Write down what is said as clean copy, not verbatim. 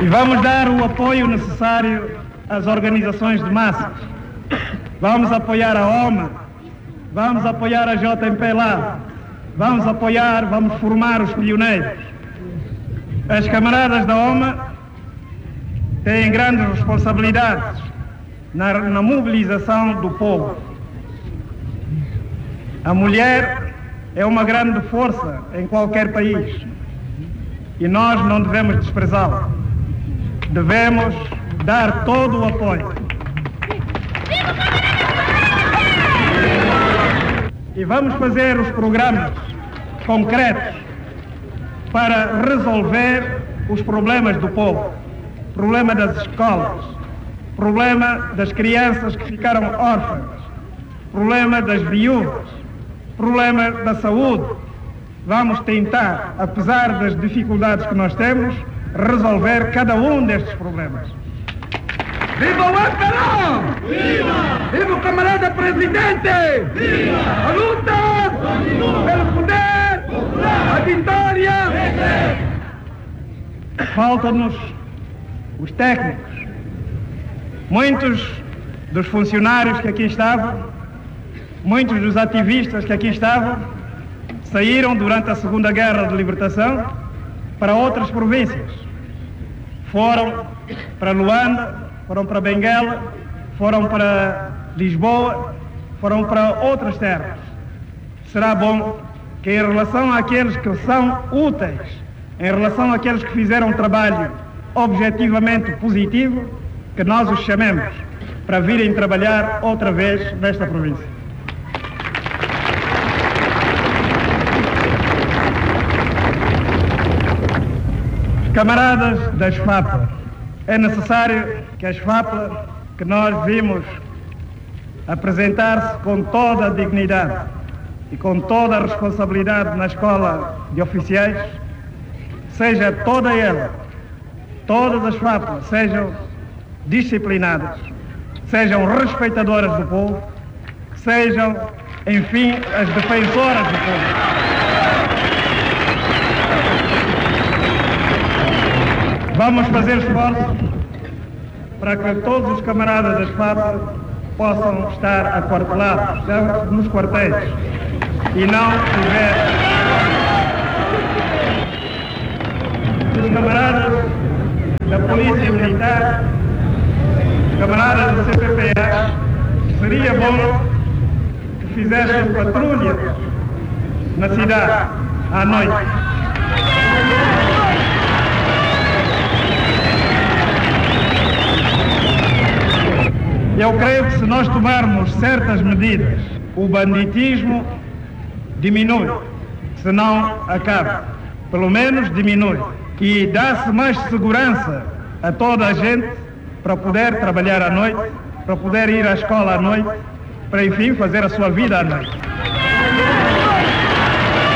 E vamos dar o apoio necessário às organizações de massas. Vamos apoiar a OMA, vamos apoiar a JMP-LA, vamos formar os pioneiros. As camaradas da OMA têm grandes responsabilidades na mobilização do povo. A mulher é uma grande força em qualquer país e nós não devemos desprezá-la. Devemos dar todo o apoio. E vamos fazer os programas concretos para resolver os problemas do povo. Problema das escolas, problema das crianças que ficaram órfãs, problema das viúvas, problema da saúde. Vamos tentar, apesar das dificuldades que nós temos, resolver cada um destes problemas. Viva o Escalão! Viva! Viva o camarada presidente! Viva! A luta pelo poder! Popular! A vitória! Faltam-nos os técnicos. Muitos dos funcionários que aqui estavam, muitos dos ativistas que aqui estavam, saíram durante a Segunda Guerra de Libertação para outras províncias. Foram para Luanda, foram para Benguela, foram para Lisboa, foram para outras terras. Será bom que em relação àqueles que são úteis, em relação àqueles que fizeram um trabalho objetivamente positivo, que nós os chamemos para virem trabalhar outra vez nesta província. Camaradas da SFAPLA, é necessário que a SFAPLA, que nós vimos apresentar-se com toda a dignidade e com toda a responsabilidade na escola de oficiais, seja toda ela, todas as FAPLAs sejam disciplinadas, sejam respeitadoras do povo, sejam, enfim, as defensoras do povo. Vamos fazer esforços para que todos os camaradas das FAPLAs possam estar aquartelados nos quartéis e não tiver os camaradas da Polícia Militar, os camaradas do CPPA. Seria bom que fizessem patrulha na cidade à noite. Eu creio que se nós tomarmos certas medidas, o banditismo diminui, se não acaba. Pelo menos diminui. E dá-se mais segurança a toda a gente para poder trabalhar à noite, para poder ir à escola à noite, para enfim fazer a sua vida à noite.